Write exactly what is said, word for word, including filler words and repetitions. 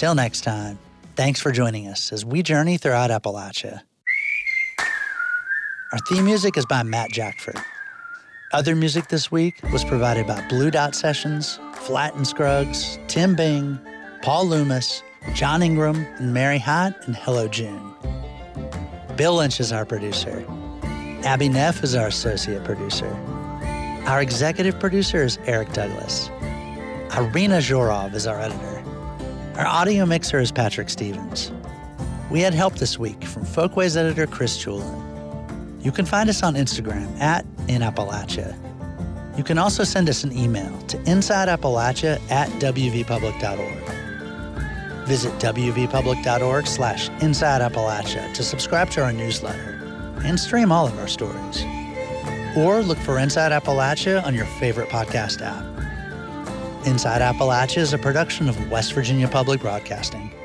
Till next time, thanks for joining us as we journey throughout Appalachia. Our theme music is by Matt Jackford. Other music this week was provided by Blue Dot Sessions, Flatt and Scruggs, Tim Bing, Paul Loomis, John Ingram, and Mary Hott, and Hello June. Bill Lynch is our producer. Abby Neff is our associate producer. Our executive producer is Eric Douglas. Irina Zhorov is our editor. Our audio mixer is Patrick Stevens. We had help this week from Folkways editor Chris Chulin. You can find us on Instagram at In Appalachia. You can also send us an email to insideappalachia at w v public dot org. Visit w v public dot org slash inside Appalachia to subscribe to our newsletter and stream all of our stories. Or look for Inside Appalachia on your favorite podcast app. Inside Appalachia is a production of West Virginia Public Broadcasting.